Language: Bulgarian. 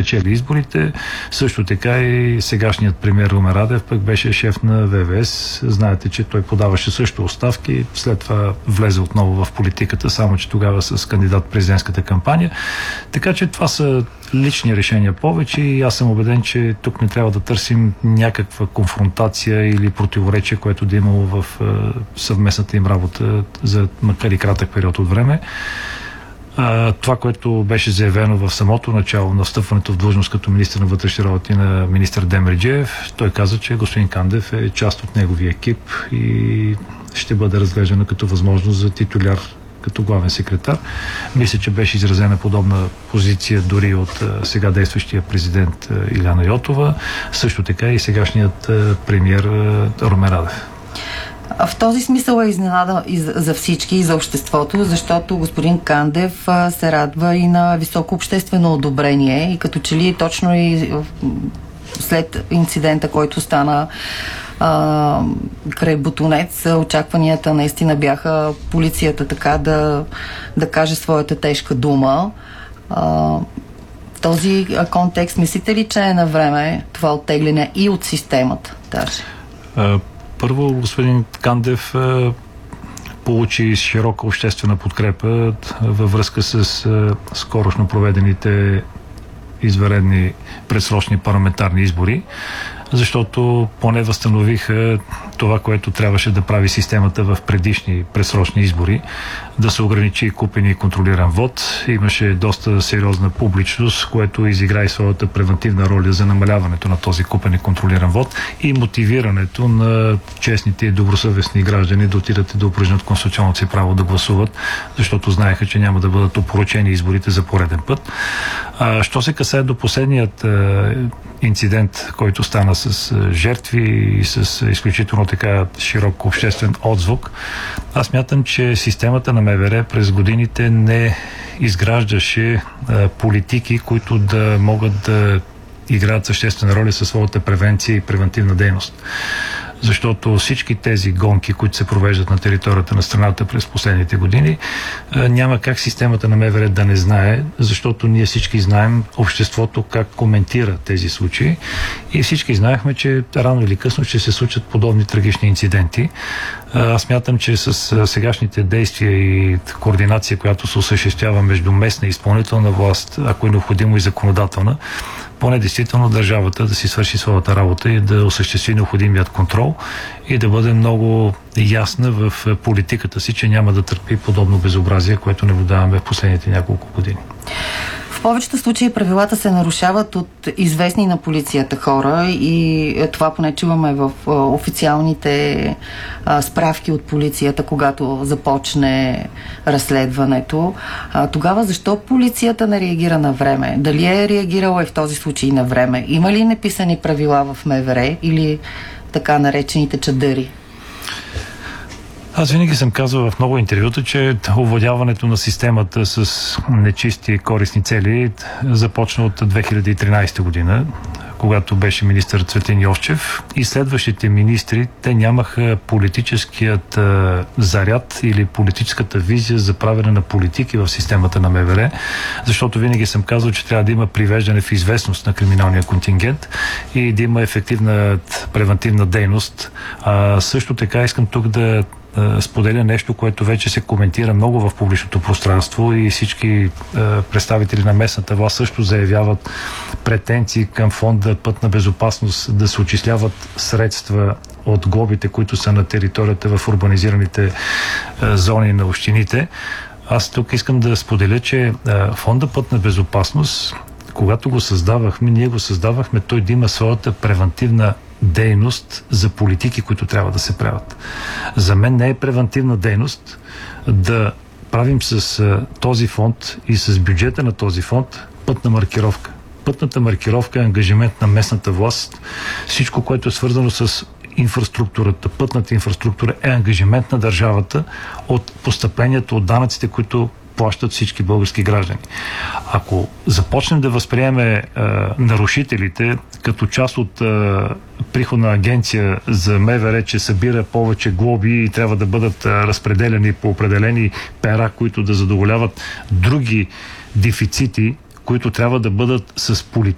спечели изборите. Също така и сегашният премиер Румен Радев пък беше шеф на ВВС. Знаете, че той подаваше също оставки, след това влезе отново в политиката, само че тогава с кандидат в президентската кампания. Така че това са лични решения повече и аз съм убеден, че тук не трябва да търсим някаква конфронтация или противоречие, което да имало в съвместната им работа за макар и кратък период от време. Това, което беше заявено в самото начало на встъпването в длъжност като министър на вътрешни работи на министър Демерджиев, той каза, че господин Кандев е част от неговия екип и ще бъде разглеждана като възможност за титуляр като главен секретар. Мисля, че беше изразена подобна позиция дори от сега действащия президент Илияна Йотова, също така и сегашният премиер Румен Радев. В този смисъл е изненада и за всички, и за обществото, защото господин Кандев се радва и на високо обществено одобрение и като че ли точно и след инцидента, който стана край Ботунец, очакванията наистина бяха полицията така да каже своята тежка дума. В този контекст мислите ли, че е на време това оттегляне и от системата даже? Първо, господин Кандев получи широка обществена подкрепа във връзка с скорошно проведените извънредни предсрочни парламентарни избори, защото поне възстановиха това, което трябваше да прави системата в предишни предсрочни избори, да се ограничи купен и контролиран вод. Имаше доста сериозна публичност, което изигра и своята превентивна роля за намаляването на този купен и контролиран вод и мотивирането на честните и добросъвестни граждани да отидат и да упражнят конституционното си право да гласуват, защото знаеха, че няма да бъдат опорочени изборите за пореден път. Що се касае до последният инцидент, който стана с жертви и с изключително така широк обществен отзвук, аз мятам, че системата на МВР през годините не изграждаше политики, които да могат да играят съществена роля със своята превенция и превентивна дейност. Защото всички тези гонки, които се провеждат на територията на страната през последните години, няма как системата на МВР да не знае, защото ние всички знаем обществото как коментира тези случаи и всички знаехме, че рано или късно ще се случат подобни трагични инциденти. Аз мятам, че с сегашните действия и координация, която се осъществява между местна и изпълнителна власт, ако е необходимо и законодателна, поне действително държавата да си свърши своята работа и да осъществи необходимият контрол и да бъде много ясна в политиката си, че няма да търпи подобно безобразие, което наблюдаваме в последните няколко години. В повечето случаи правилата се нарушават от известни на полицията хора и това поне чуваме в официалните справки от полицията, когато започне разследването. Тогава защо полицията не реагира на време? Дали е реагирала и в този случай на време? Има ли неписани правила в МВР или така наречените чадъри? Аз винаги съм казвал в много интервюта, че овладяването на системата с нечисти корисни цели започна от 2013 година, когато беше министър Цветлин Йовчев и следващите министри, те нямаха политическият заряд или политическата визия за правене на политики в системата на МВР, защото винаги съм казал, че трябва да има привеждане в известност на криминалния контингент и да има ефективна превентивна дейност. Също така искам тук да споделя нещо, което вече се коментира много в публичното пространство и всички представители на местната власт също заявяват претенции към фонда Пътна безопасност да се отчисляват средства от глобите, които са на територията в урбанизираните зони на общините. Аз тук искам да споделя, че фонда Пътна безопасност, когато го създавахме, ние го създавахме той да има своята превентивна дейност за политики, които трябва да се правят. За мен не е превентивна дейност да правим с този фонд и с бюджета на този фонд пътна маркировка. Пътната маркировка е ангажимент на местната власт. Всичко, което е свързано с инфраструктурата, пътната инфраструктура е ангажимент на държавата от постъпленията от данъците, които плащат всички български граждани. Ако започнем да възприеме нарушителите като част от приходна агенция за МВР, че събира повече глоби и трябва да бъдат разпределени по определени пера, които да задоволяват други дефицити, които трябва да бъдат с политика,